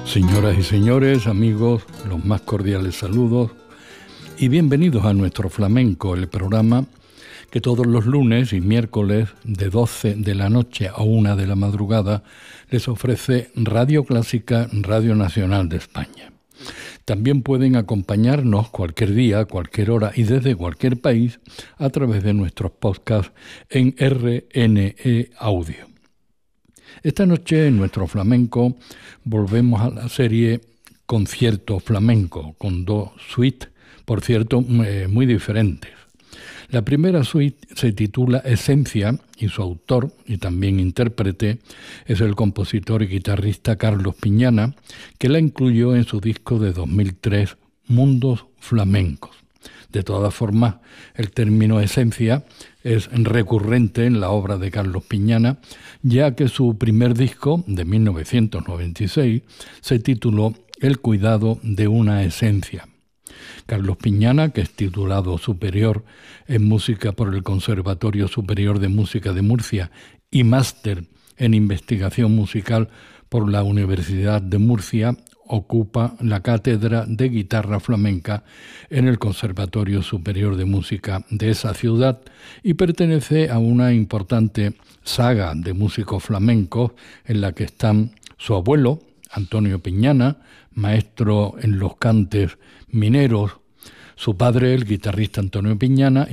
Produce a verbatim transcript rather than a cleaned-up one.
Señoras y señores, amigos, los más cordiales saludos y bienvenidos a Nuestro Flamenco, el programa que todos los lunes y miércoles de doce de la noche a una de la madrugada les ofrece Radio Clásica, Radio Nacional de España. También pueden acompañarnos cualquier día, cualquier hora y desde cualquier país a través de nuestros podcasts en R N E Audio. Esta noche en Nuestro Flamenco volvemos a la serie Concierto Flamenco, con dos suites, por cierto, eh, muy diferentes. La primera suite se titula Esencia y su autor y también intérprete es el compositor y guitarrista Carlos Piñana, que la incluyó en su disco de dos mil tres, Mundos Flamencos. De todas formas, el término esencia es recurrente en la obra de Carlos Piñana, ya que su primer disco, de mil novecientos noventa y seis, se tituló El cuidado de una esencia. Carlos Piñana, que es titulado superior en música por el Conservatorio Superior de Música de Murcia y máster en investigación musical por la Universidad de Murcia, ocupa la cátedra de guitarra flamenca en el Conservatorio Superior de Música de esa ciudad y pertenece a una importante saga de músicos flamencos en la que están su abuelo, Antonio Piñana, maestro en los cantes mineros, su padre, el guitarrista Antonio Piñana,